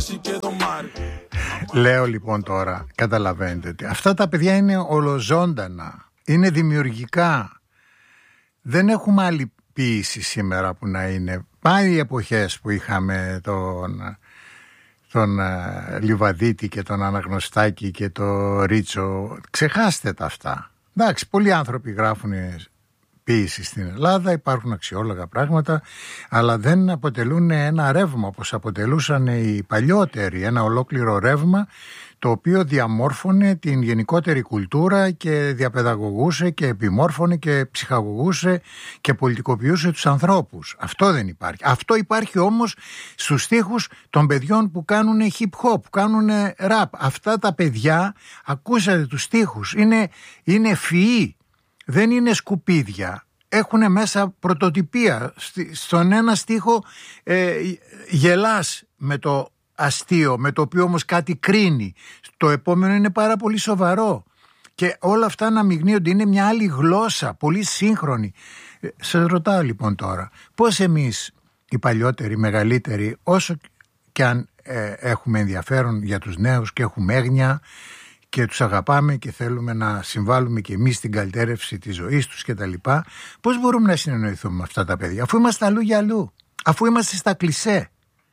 Λέω λοιπόν τώρα, καταλαβαίνετε ότι αυτά τα παιδιά είναι ολοζώντανα, είναι δημιουργικά. Δεν έχουμε άλλη ποίηση σήμερα που να είναι. Πάει οι εποχές που είχαμε τον Λιβαδίτη και τον Αναγνωστάκη και τον Ρίτσο. Ξεχάστε τα αυτά. Εντάξει, πολλοί άνθρωποι γράφουν ποίηση στην Ελλάδα, υπάρχουν αξιόλογα πράγματα, αλλά δεν αποτελούν ένα ρεύμα όπως αποτελούσαν οι παλιότεροι, ένα ολόκληρο ρεύμα το οποίο διαμόρφωνε την γενικότερη κουλτούρα και διαπαιδαγωγούσε και επιμόρφωνε και ψυχαγωγούσε και πολιτικοποιούσε τους ανθρώπους. Αυτό δεν υπάρχει. Αυτό υπάρχει όμως στους στίχους των παιδιών που κάνουν hip hop, που κάνουν rap. Αυτά τα παιδιά, ακούσατε τους στίχους, είναι φυοί. Δεν είναι σκουπίδια. Έχουν μέσα πρωτοτυπία. Στον ένα στίχο γελάς με το αστείο, με το οποίο όμως κάτι κρίνει. Το επόμενο είναι πάρα πολύ σοβαρό. Και όλα αυτά αναμειγνύονται. Είναι μια άλλη γλώσσα, πολύ σύγχρονη. Σας ρωτάω λοιπόν τώρα, πώς εμείς οι παλιότεροι, οι μεγαλύτεροι, όσο και αν έχουμε ενδιαφέρον για τους νέους και έχουμε έγνοια και τους αγαπάμε και θέλουμε να συμβάλλουμε και εμείς στην καλυτέρευση της ζωής τους και τα λοιπά, πώς μπορούμε να συνεννοηθούμε με αυτά τα παιδιά, αφού είμαστε αλλού για αλλού, αφού είμαστε στα κλισέ?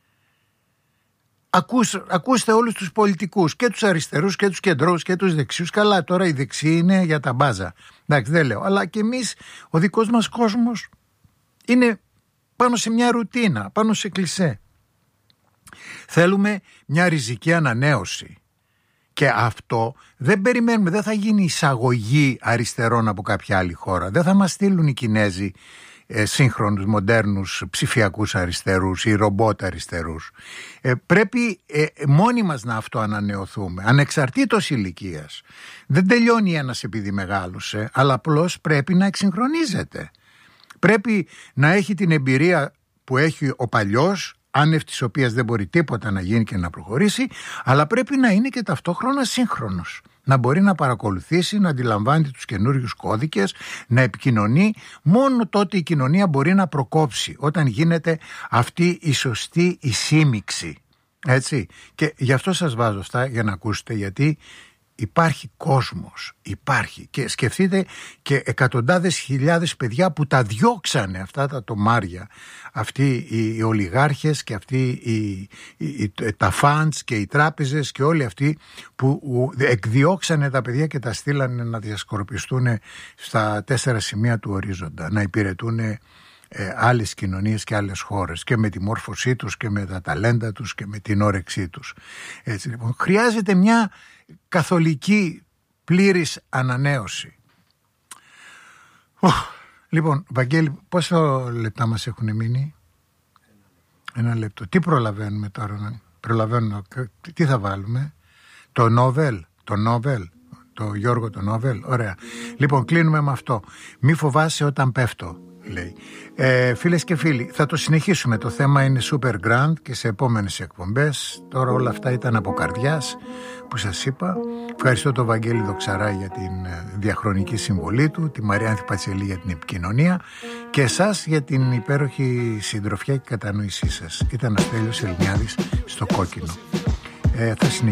Ακούστε όλους τους πολιτικούς, και τους αριστερούς και τους κεντρώους και τους δεξιούς. Καλά, τώρα οι δεξιοί είναι για τα μπάζα, εντάξει, δεν λέω, αλλά και εμείς, ο δικός μας κόσμος είναι πάνω σε μια ρουτίνα, πάνω σε κλισέ. Θέλουμε μια ριζική ανανέωση. Και αυτό δεν περιμένουμε, δεν θα γίνει εισαγωγή αριστερών από κάποια άλλη χώρα. Δεν θα μας στείλουν οι Κινέζοι σύγχρονους, μοντέρνους, ψηφιακούς αριστερούς ή ρομπότ αριστερούς. Πρέπει μόνοι μας να αυτοανανεωθούμε, ανεξαρτήτως ηλικίας. Δεν τελειώνει ένας επειδή μεγάλωσε, αλλά απλώς πρέπει να εξυγχρονίζεται. Πρέπει να έχει την εμπειρία που έχει ο παλιός, άνευ της οποίας δεν μπορεί τίποτα να γίνει και να προχωρήσει, αλλά πρέπει να είναι και ταυτόχρονα σύγχρονος. Να μπορεί να παρακολουθήσει, να αντιλαμβάνεται τους καινούριους κώδικες, να επικοινωνεί. Μόνο τότε η κοινωνία μπορεί να προκόψει, όταν γίνεται αυτή η σωστή η σύμμιξη. Έτσι. Και γι' αυτό σας βάζω αυτά για να ακούσετε, γιατί υπάρχει κόσμος, υπάρχει. Και σκεφτείτε και εκατοντάδες χιλιάδες παιδιά που τα διώξανε αυτά τα τομάρια, αυτοί οι ολιγάρχες και αυτοί τα φαντς και οι τράπεζες και όλοι αυτοί που εκδιώξανε τα παιδιά και τα στείλανε να διασκορπιστούν στα 4 σημεία του ορίζοντα, να υπηρετούν άλλες κοινωνίες και άλλες χώρες, και με τη μόρφωσή τους και με τα ταλέντα τους και με την όρεξή τους. Έτσι λοιπόν χρειάζεται μια καθολική πλήρης ανανέωση. Λοιπόν, Βαγγέλη, πόσο λεπτά μας έχουν μείνει? 1 λεπτό. Τι προλαβαίνουμε τώρα? Τι θα βάλουμε? Το Νόβελ, το Γιώργο το Νόβελ. Ωραία. Λοιπόν, κλείνουμε με αυτό. Μη φοβάσαι όταν πέφτω, λέει. Φίλες και φίλοι, θα το συνεχίσουμε. Το θέμα είναι super grand και σε επόμενες εκπομπές. Τώρα όλα αυτά ήταν από καρδιάς που σας είπα. Ευχαριστώ τον Βαγγέλη Δοξαρά για την διαχρονική συμβολή του, τη Μαριάνθη Πατσελή για την επικοινωνία και εσάς για την υπέροχη συντροφιά και κατανόησή σας. Ήταν ο Στέλιος Ελληνιάδης στο Κόκκινο. Θα συνεχίσουμε.